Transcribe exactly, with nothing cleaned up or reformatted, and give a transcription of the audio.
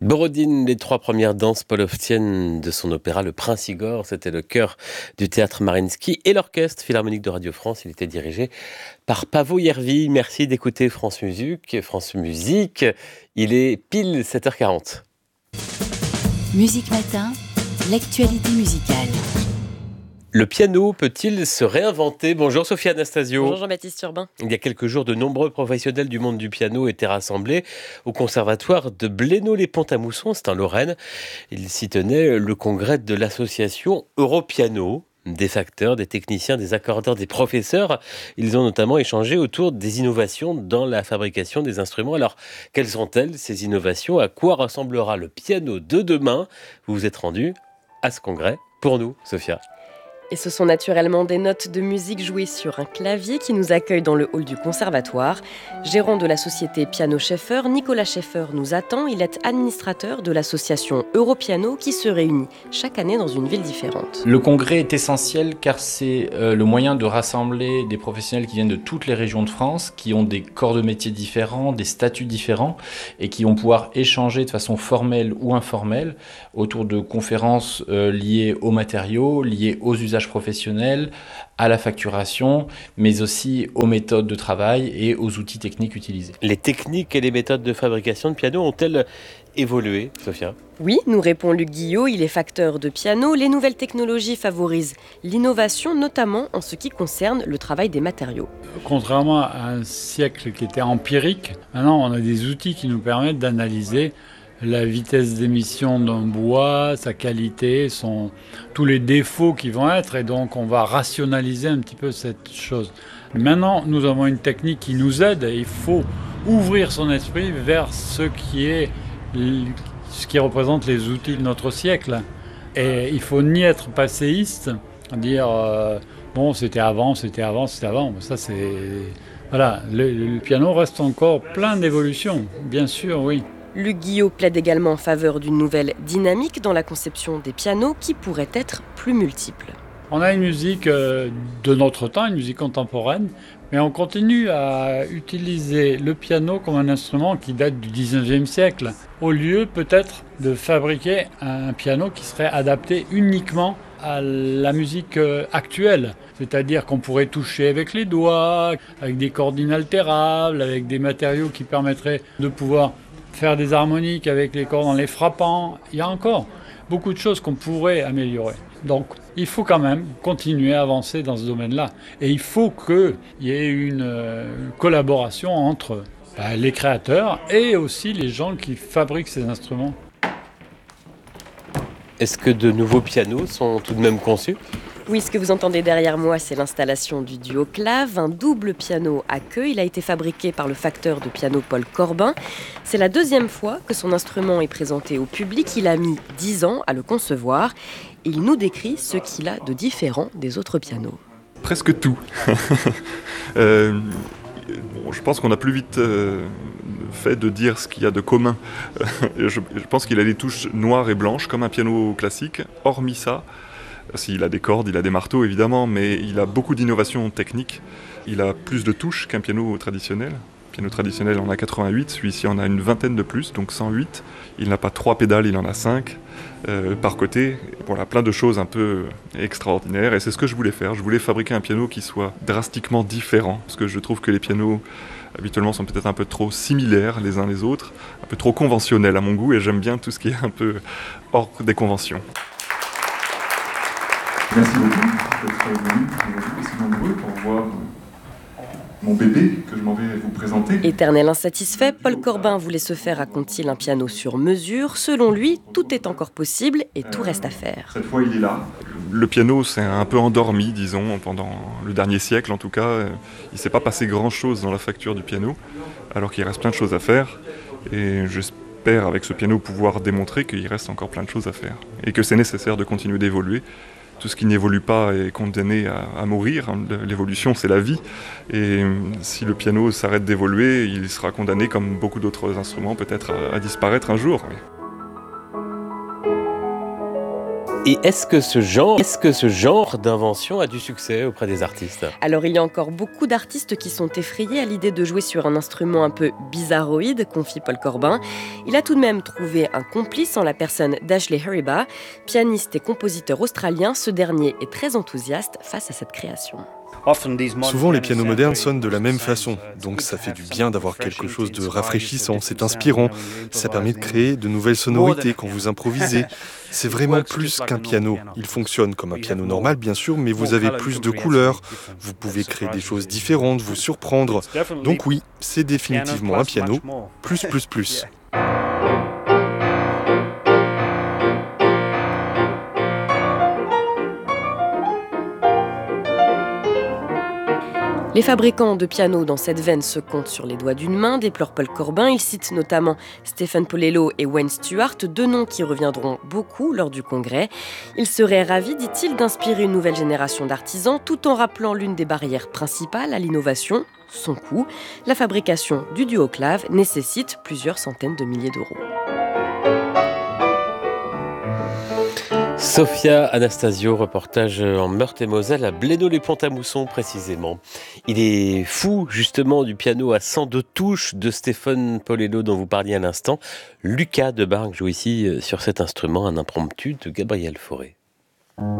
Borodine, les trois premières danses pavloviennes de son opéra Le Prince Igor, c'était le chœur du théâtre Mariinsky et l'orchestre philharmonique de Radio France. Il était dirigé par Paavo Järvi. Merci d'écouter France Musique. France Musique, il est pile sept heures quarante. Musique Matin, l'actualité musicale. Le piano peut-il se réinventer ? Bonjour Sophie Anastasio. Bonjour Jean-Baptiste Urbain. Il y a quelques jours, de nombreux professionnels du monde du piano étaient rassemblés au conservatoire de Blénod-les-Pont-à-Mousson, c'est en Lorraine. Il s'y tenait le congrès de l'association Europiano. Des facteurs, des techniciens, des accordeurs, des professeurs. Ils ont notamment échangé autour des innovations dans la fabrication des instruments. Alors, quelles sont-elles, ces innovations ? À quoi ressemblera le piano de demain ? Vous vous êtes rendu à ce congrès pour nous, Sophia. Et ce sont naturellement des notes de musique jouées sur un clavier qui nous accueille dans le hall du conservatoire. Gérant de la société Piano Schaeffer, Nicolas Schaeffer nous attend. Il est administrateur de l'association Europiano qui se réunit chaque année dans une ville différente. Le congrès est essentiel car c'est euh, le moyen de rassembler des professionnels qui viennent de toutes les régions de France, qui ont des corps de métiers différents, des statuts différents et qui vont pouvoir échanger de façon formelle ou informelle autour de conférences euh, liées aux matériaux, liées aux usages professionnels, à la facturation, mais aussi aux méthodes de travail et aux outils techniques utilisés. Les techniques et les méthodes de fabrication de piano ont-elles évolué, Sophia ? Oui, nous répond Luc Guillot, il est facteur de piano. Les nouvelles technologies favorisent l'innovation, notamment en ce qui concerne le travail des matériaux. Contrairement à un siècle qui était empirique, maintenant on a des outils qui nous permettent d'analyser la vitesse d'émission d'un bois, sa qualité, son, tous les défauts qui vont être, et donc on va rationaliser un petit peu cette chose. Maintenant, nous avons une technique qui nous aide, et il faut ouvrir son esprit vers ce qui est, ce qui représente les outils de notre siècle. Et il faut ni être passéiste, dire euh, bon c'était avant, c'était avant, c'était avant. Ça c'est voilà, le, le piano reste encore plein d'évolutions, bien sûr, oui. Luc Guillot plaide également en faveur d'une nouvelle dynamique dans la conception des pianos qui pourrait être plus multiple. On a une musique de notre temps, une musique contemporaine, mais on continue à utiliser le piano comme un instrument qui date du dix-neuvième siècle, au lieu peut-être de fabriquer un piano qui serait adapté uniquement à la musique actuelle. C'est-à-dire qu'on pourrait toucher avec les doigts, avec des cordes inaltérables, avec des matériaux qui permettraient de pouvoir faire des harmoniques avec les cordes en les frappant. Il y a encore beaucoup de choses qu'on pourrait améliorer. Donc, il faut quand même continuer à avancer dans ce domaine-là. Et il faut qu'il y ait une euh, collaboration entre bah, les créateurs et aussi les gens qui fabriquent ces instruments. Est-ce que de nouveaux pianos sont tout de même conçus ? Oui, ce que vous entendez derrière moi, c'est l'installation du duo clave, un double piano à queue. Il a été fabriqué par le facteur de piano Paul Corbin. C'est la deuxième fois que son instrument est présenté au public. Il a mis dix ans à le concevoir. Et il nous décrit ce qu'il a de différent des autres pianos. Presque tout. euh, bon, je pense qu'on a plus vite euh, fait de dire ce qu'il y a de commun. je, je pense qu'il a les touches noires et blanches comme un piano classique. Hormis ça, il a des cordes, il a des marteaux évidemment, mais il a beaucoup d'innovations techniques. Il a plus de touches qu'un piano traditionnel. Le piano traditionnel en a quatre-vingt-huit, celui-ci en a une vingtaine de plus, donc cent huit. Il n'a pas trois pédales, il en a cinq euh, par côté. Voilà, plein de choses un peu extraordinaires, et c'est ce que je voulais faire. Je voulais fabriquer un piano qui soit drastiquement différent, parce que je trouve que les pianos habituellement sont peut-être un peu trop similaires les uns les autres, un peu trop conventionnels à mon goût, et j'aime bien tout ce qui est un peu hors des conventions. Merci beaucoup d'être venu aujourd'hui aussi nombreux pour voir mon bébé que je m'en vais vous présenter. Éternel insatisfait, Paul Corbin voulait se faire à Contil un piano sur mesure. Selon lui, tout est encore possible et tout euh, reste à faire. Cette fois, il est là. Le piano s'est un peu endormi, disons, pendant le dernier siècle en tout cas. Il ne s'est pas passé grand-chose dans la facture du piano, alors qu'il reste plein de choses à faire. Et j'espère avec ce piano pouvoir démontrer qu'il reste encore plein de choses à faire. Et que c'est nécessaire de continuer d'évoluer. Tout ce qui n'évolue pas est condamné à, à mourir. L'évolution, c'est la vie. Et si le piano s'arrête d'évoluer, il sera condamné, comme beaucoup d'autres instruments, peut-être à, à disparaître un jour. Et est-ce que ce genre, est-ce que ce genre d'invention a du succès auprès des artistes ? Alors il y a encore beaucoup d'artistes qui sont effrayés à l'idée de jouer sur un instrument un peu bizarroïde, confie Paul Corbin. Il a tout de même trouvé un complice en la personne d'Ashley Hariba, pianiste et compositeur australien. Ce dernier est très enthousiaste face à cette création. Souvent, les pianos modernes sonnent de la même façon, donc ça fait du bien d'avoir quelque chose de rafraîchissant, c'est inspirant, ça permet de créer de nouvelles sonorités quand vous improvisez. C'est vraiment plus qu'un piano. Il fonctionne comme un piano normal, bien sûr, mais vous avez plus de couleurs, vous pouvez créer des choses différentes, vous surprendre. Donc oui, c'est définitivement un piano, plus, plus, plus. Les fabricants de pianos dans cette veine se comptent sur les doigts d'une main, déplore Paul Corbin. Il cite notamment Stephen Polello et Wayne Stewart, deux noms qui reviendront beaucoup lors du congrès. Il serait ravi, dit-il, d'inspirer une nouvelle génération d'artisans, tout en rappelant l'une des barrières principales à l'innovation, son coût. La fabrication du duoclave nécessite plusieurs centaines de milliers d'euros. Sophia Anastasio, reportage en Meurthe-et-Moselle à Blénod-les-Pont-à-Mousson précisément. Il est fou justement du piano à cent deux touches de Stephen Polello dont vous parliez à l'instant. Lucas Debargue joue ici sur cet instrument, un impromptu de Gabriel Fauré.